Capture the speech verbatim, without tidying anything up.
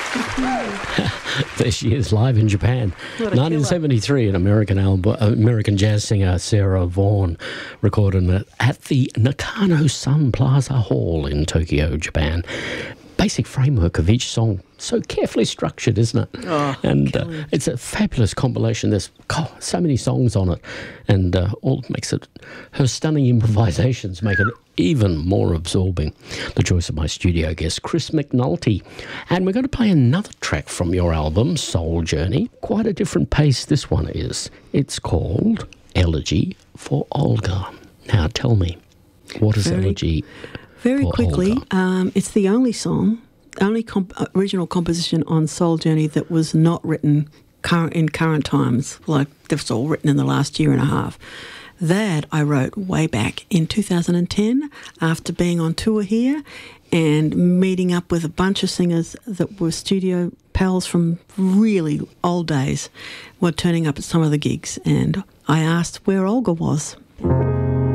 There she is, live in Japan. nineteen seventy-three, an American album, American jazz singer Sarah Vaughan recorded it at the Nakano Sun Plaza Hall in Tokyo, Japan. Basic framework of each song, so carefully structured, isn't it? Oh, and uh, it's a fabulous compilation. There's oh, so many songs on it, and uh, all makes it. Her stunning improvisations make it even more absorbing. The choice of my studio guest, Chris McNulty, and we're going to play another track from your album, Soul Journey. Quite a different pace this one is. It's called Elegy for Olga. Now, tell me, what is Very- Elegy? Very For quickly, Olga. um, it's the only song, only comp- original composition on Soul Journey that was not written current in current times, like that's all written in the last year and a half. That I wrote way back in two thousand ten after being on tour here and meeting up with a bunch of singers that were studio pals from really old days, were turning up at some of the gigs, and I asked where Olga was.